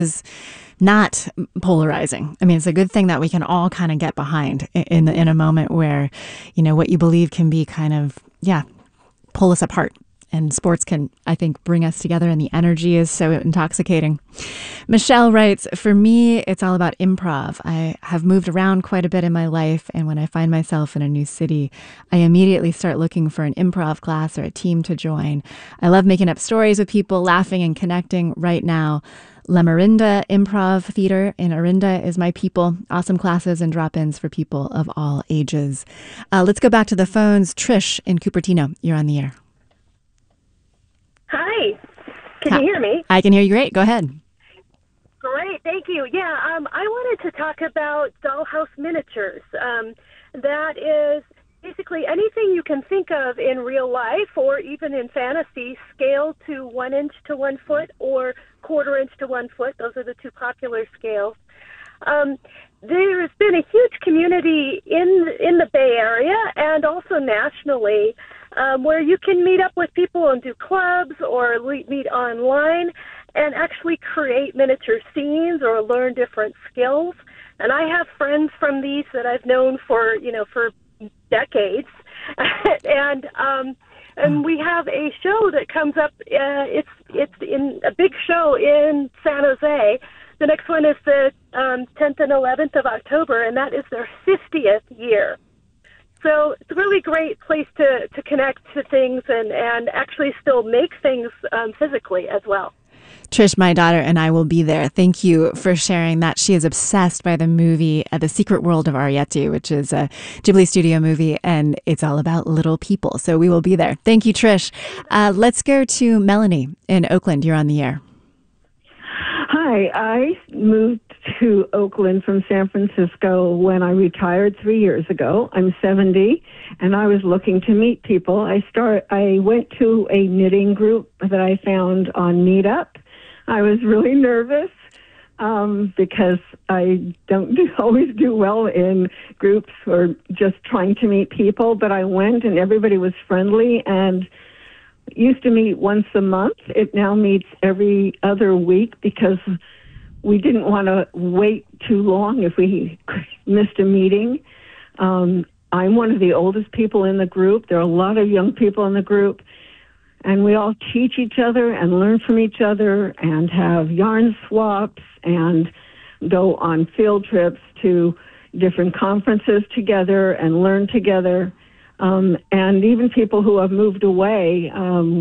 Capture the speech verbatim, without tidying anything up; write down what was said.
is not polarizing. I mean, it's a good thing that we can all kind of get behind in in a moment where, you know, what you believe can be kind of, yeah, pull us apart. And sports can, I think, bring us together, and the energy is so intoxicating. Michelle writes, for me, it's all about improv. I have moved around quite a bit in my life, and when I find myself in a new city, I immediately start looking for an improv class or a team to join. I love making up stories with people, laughing and connecting. Right now, La Marinda Improv Theater in Orinda is my people. Awesome classes and drop-ins for people of all ages. Uh, let's go back to the phones. Trish in Cupertino, you're on the air. Hi. Can you hear me? I can hear you great. Go ahead. Great. Thank you. Yeah, um, I wanted to talk about dollhouse miniatures. Um, that is basically anything you can think of in real life or even in fantasy, scaled to one inch to one foot or quarter inch to one foot. Those are the two popular scales. Um, there's been a huge community in in the Bay Area and also nationally um, where you can meet up with people and do clubs or le- meet online and actually create miniature scenes or learn different skills. And I have friends from these that I've known for, you know, for decades. and um, and we have a show that comes up. Uh, it's it's in a big show in San Jose. The next one is the um, tenth and eleventh of October, and that is their fiftieth year. So it's a really great place to, to connect to things and, and actually still make things um, physically as well. Trish, my daughter, and I will be there. Thank you for sharing that. She is obsessed by the movie uh, The Secret World of Arrietty, which is a Ghibli studio movie, and it's all about little people. So we will be there. Thank you, Trish. Uh, let's go to Melanie in Oakland. You're on the air. Hi, I moved to Oakland from San Francisco when I retired three years ago. I'm seventy, and I was looking to meet people. I start. I went to a knitting group that I found on Meetup. I was really nervous um, because I don't do, always do well in groups or just trying to meet people, but I went and everybody was friendly and used to meet once a month. It now meets every other week because we didn't want to wait too long if we missed a meeting. Um, I'm one of the oldest people in the group. There are a lot of young people in the group, and we all teach each other and learn from each other and have yarn swaps and go on field trips to different conferences together and learn together. Um, and even people who have moved away, um,